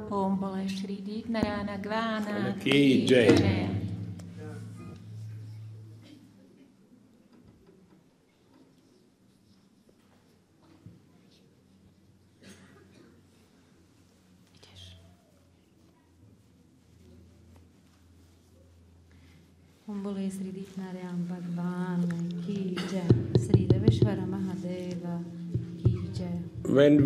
Om Bole Shri Deep Narayana Gvana Ki Jai. Om Bole Shri Deep Narayana Bhagwan Ki Jai. Sri Deveshwara Mahadeva Ki Jai. When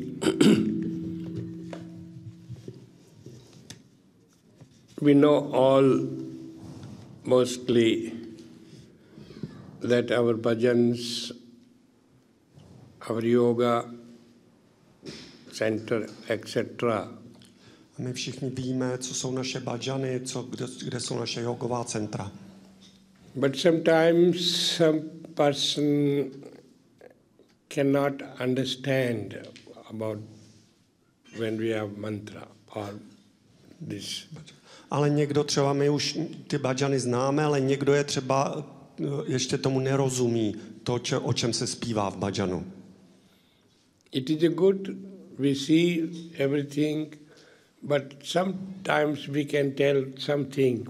we know all mostly that our bhajans, our yoga center, etc. My všichni víme, co jsou naše bhajany, kde jsou naše jogová centra. But sometimes some person cannot understand about when we have mantra or this. Ale někdo třeba, my už ty bhajany známe, ale někdo je třeba ještě tomu nerozumí, o čem se zpívá v bhajanu. It is a good, we see everything, but sometimes we can tell something,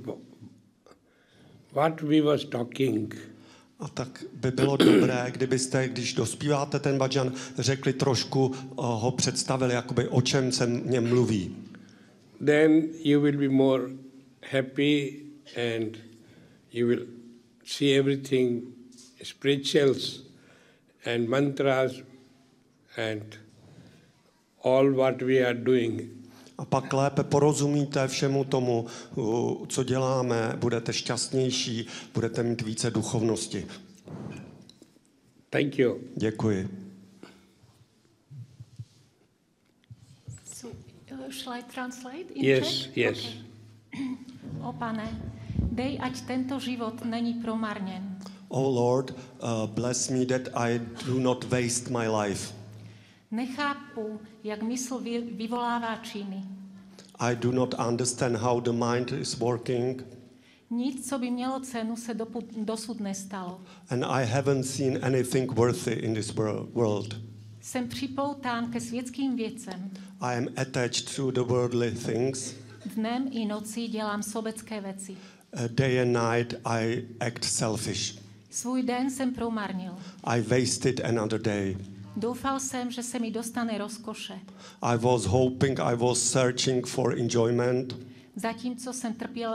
what we was talking. A tak by bylo dobré, kdybyste, když dospíváte ten bhajan, řekli trošku, ho představili, jakoby o čem se v něm mluví. Then you will be more happy and you will see everything spirituals and mantras and all what we are doing. A pak lépe porozumíte všemu tomu, co děláme, budete šťastnější, budete mít více duchovnosti. Thank you. Děkuji. So, shall I translate in Yes, Czech? yes. Okay. O Pane, dej, ať tento život není promarněn. Oh Lord, bless me that I do not waste my life. Nechápu, jak mysl vyvolává činy. I do not understand how the mind is working. Nic, co by mělo cenu, se dosud nestalo. And I haven't seen anything worthy in this world. Jsem připoután ke světským věcem. I am attached to the worldly things. Dnem i nocí dělám sobecké věci. Day and night I act selfish. Svůj den jsem promarnil. I wasted another day. Doufal jsem, že se mi dostane rozkoše. I was hoping, I was searching for enjoyment. Zatímco jsem trpěl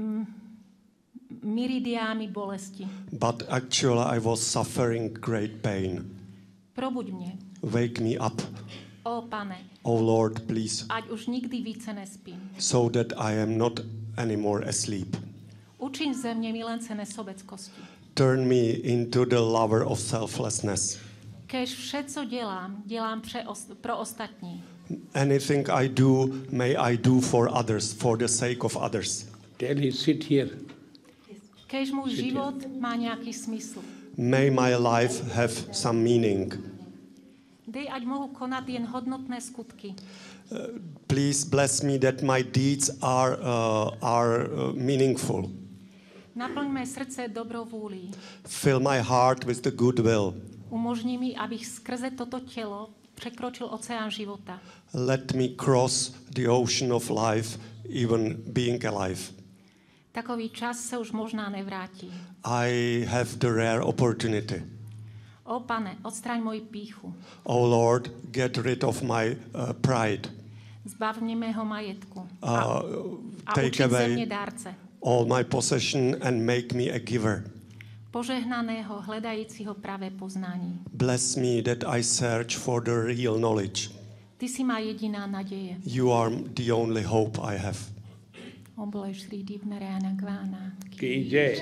myridiámi bolesti. But actually I was suffering great pain. Probuď mě. Wake me up. O Pane, Oh Lord, please, ať už nikdy více nespím. so that I am not anymore asleep. Učiň ze mě milence nesobeckosti. Turn me into the lover of selflessness. Kéž vše, co dělám, dělám pro ostatní. Anything I do, may I do for others, for the sake of others. Tell he sit here. Kéž můj život má nějaký smysl. May my life have some meaning. Dej, ať mohu konat jen hodnotné skutky. Please bless me that my deeds are meaningful. Naplň mé srdce dobrou vůlí. Fill my heart with the good will. Umožni mi, abych skrze toto tělo překročil oceán života. Let me cross the ocean of life, even being alive. Takový čas se už možná nevrátí. I have the rare opportunity. O Pane, odstraň moji pýchu. Oh Lord, get rid of my pride. Zbav mě mého majetku. A Take učin ze mě away dárce. all my possession and make me a giver. Požehnaného, hledajícího pravé poznání. Bless me that I search for the real knowledge. Ty jsi má jediná naděje. You are the only hope I have. Om Bole Shri Deep Narayana Gvana. Ki Jai.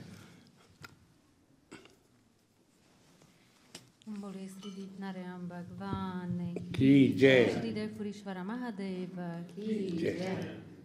Om Bole Shri Deep Narayana Bhagwan Ki Jai. Shri Deveshwara Mahadeva Ki Jai.